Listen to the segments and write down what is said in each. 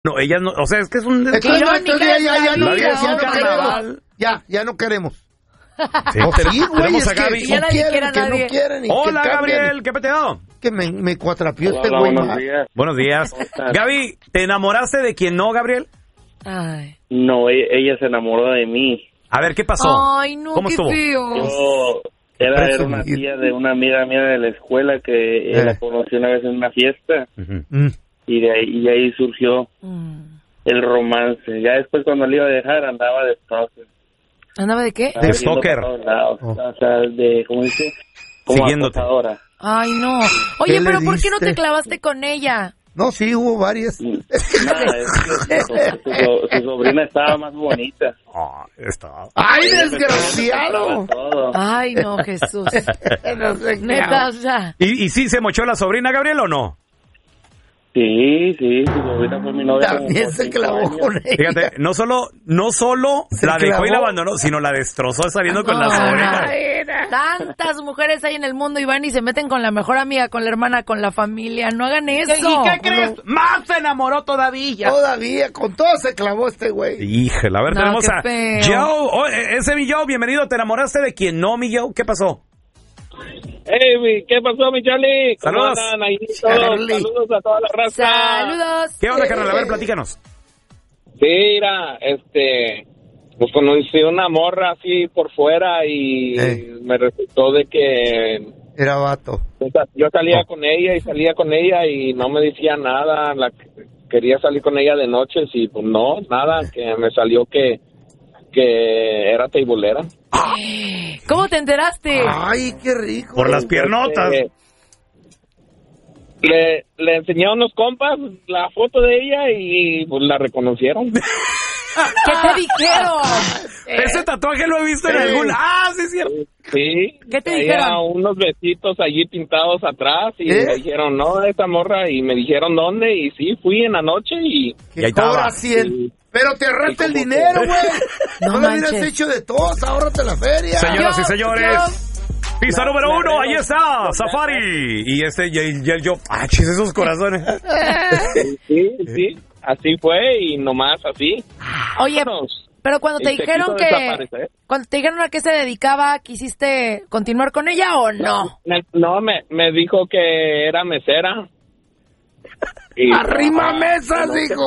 No, ellas no, o sea, es que es un... Ya no queremos. Sí, tenemos a Gaby. No quieren, hola, Gabriel, ¿qué peteado? Que me cuatrapió este güey. Buenos días. Gaby, ¿te enamoraste de quién no, Gabriel? Ay. No, ella se enamoró de mí. A ver, ¿qué pasó? Ay, no, ¿Cómo qué estuvo? Yo era una tía de una amiga mía de la escuela que la conocí una vez en una fiesta. Y de ahí surgió el romance. Ya después cuando le iba a dejar andaba de stalker. ¿Andaba de qué? De stalker. O sea, de, ¿cómo dice? Como siguiéndote. acosadora. Ay, no. Oye, pero ¿por qué no te clavaste con ella? No, sí, hubo varias. Nada, es que su sobrina estaba más bonita. ¡Ay, desgraciado! Ay, no, Jesús. No sé qué Neta, o sea. ¿Y sí se mochó la sobrina, Gabriel, o no? Sí, su sobrina fue mi novia. También se clavó con ella. Fíjate, no solo la dejó y la abandonó, sino la destrozó saliendo con la sobrina. Tantas mujeres hay en el mundo y van y se meten con la mejor amiga, con la hermana, con la familia. No hagan eso. ¿Y qué crees? Más se enamoró todavía. Todavía, con todo se clavó este güey. Híjole, a ver, tenemos a Joe. Ese mi Joe, bienvenido. ¿Te enamoraste de quién no, mi Joe? ¿Qué pasó? Hey, ¿qué pasó, mi Charlie? Saludos. Saludos a toda la raza. Saludos. ¿Qué onda, carnal? A ver, platícanos. Sí, mira, pues conocí una morra así por fuera y me resultó de que... Era vato. Yo salía con ella y no me decía nada. Quería salir con ella de noche y pues no, nada, que me salió que era teibulera. ¿Cómo te enteraste? Ay, qué rico. Por las piernotas. Le enseñé a unos compas la foto de ella y pues la reconocieron. ¿Qué te dijeron? Ese tatuaje lo he visto en algún... sí, es cierto. Sí. ¿Qué te dijeron? Unos besitos allí pintados atrás y me dijeron, no, esa morra, y me dijeron dónde, y sí, fui en la noche y ahí estaba. 100. Pero te ahorraste el dinero, güey. No lo hubieras hecho de todos, ahórrate la feria. Señoras y señores, pista número 1, ahí está, Safari. Y yo, chis, esos corazones. Sí, así fue y nomás así. Oye, pero cuando te dijeron a qué se dedicaba, ¿quisiste continuar con ella o no? No, me dijo que era mesera. ¡Arrima mesas, dijo!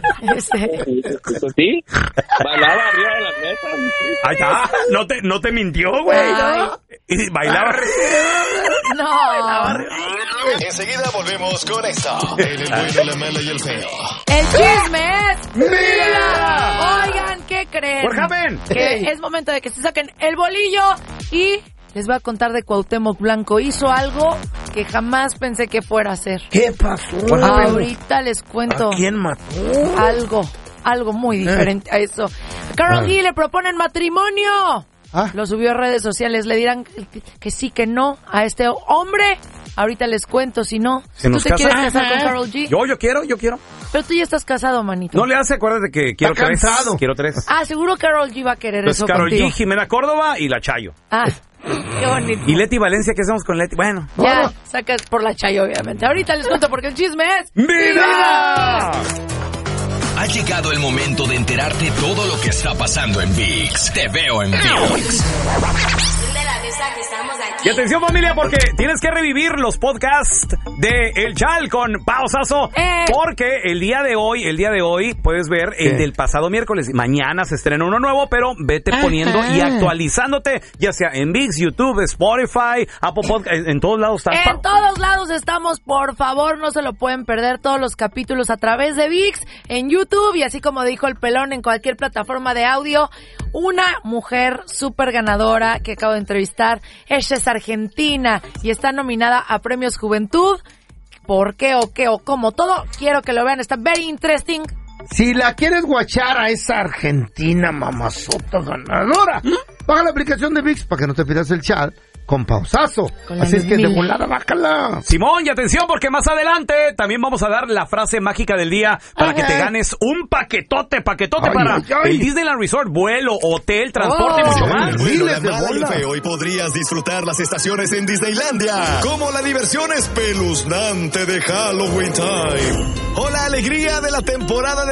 Sí, bailaba arriba de las mesas. Ahí está, no te mintió, güey. Y bailaba. No. Enseguida volvemos con esto. El bueno, la mala y el feo. El chisme es... ¡Mira! Oigan, ¿qué creen? What happened? Que es momento de que se saquen el bolillo y... les voy a contar de Cuauhtémoc Blanco. Hizo algo que jamás pensé que fuera a hacer. ¿Qué pasó? Ahorita les cuento. ¿A quién mató? Algo muy diferente a eso. Karol G le proponen matrimonio. Lo subió a redes sociales. Le dirán que sí, que no a este hombre. Ahorita les cuento, si no. ¿Tú te quieres casar con Karol G? Yo quiero. Pero tú ya estás casado, manito. No le hace, acuérdate que quiero tres. Quiero 3. Seguro Karol G va a querer eso Karol contigo. G, Jimena Córdoba y la Chayo. Qué bonito. ¿Y Leti Valencia? ¿Qué hacemos con Leti? Bueno. Ya, sacas por la Chayo, obviamente. Ahorita les cuento porque el chisme es... ¡Vida! Ha llegado el momento de enterarte todo lo que está pasando en ViX. Te veo en ViX. Y atención, familia, porque tienes que revivir los podcasts de El Chal con Pausazo. Porque el día de hoy puedes ver el del pasado miércoles. Mañana se estrena uno nuevo, pero vete poniendo y actualizándote, ya sea en ViX, YouTube, Spotify, Apple Podcast, en todos lados estás. En todos lados estamos, por favor, no se lo pueden perder todos los capítulos a través de ViX, en YouTube y así como dijo el pelón, en cualquier plataforma de audio. Una mujer súper ganadora que acabo de entrevistar, ella es argentina y está nominada a Premios Juventud. ¿Por qué o cómo? Todo quiero que lo vean, está very interesting. Si la quieres guachar a esa argentina mamazota ganadora, baja la aplicación de ViX para que no te pierdas el chat con Pausazo. Así es que de volada, bájala. Simón, y atención, porque más adelante también vamos a dar la frase mágica del día para que te ganes un paquetote para el Disneyland Resort, vuelo, hotel, transporte y mucho más. Bueno, la mala y el feo, hoy podrías disfrutar las estaciones en Disneylandia, como la diversión espeluznante de Halloween Time o la alegría de la temporada de